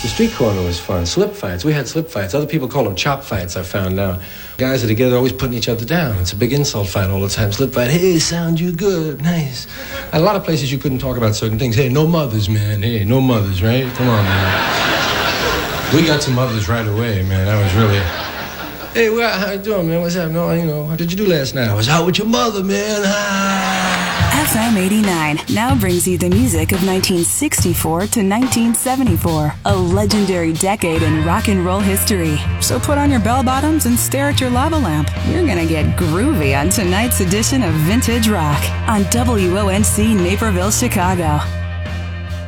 The street corner was fun. Slip fights. We had slip fights. Other people call them chop fights, I found out. Guys are together always putting each other down. It's a big insult fight all the time. Slip fight. Hey, sound you good. Nice. At a lot of places you couldn't talk about certain things. Hey, no mothers, man. Hey, no mothers, right? Come on, man. We got some mothers right away, man. That was really... Hey, how you doing, man? What's up? No, what did you do last night? I was out with your mother, man. FM 89 now brings you the music of 1964 to 1974, a legendary decade in rock and roll history. So put on your bell bottoms and stare at your lava lamp. You're gonna get groovy on tonight's edition of Vintage Rock on WONC Naperville, Chicago.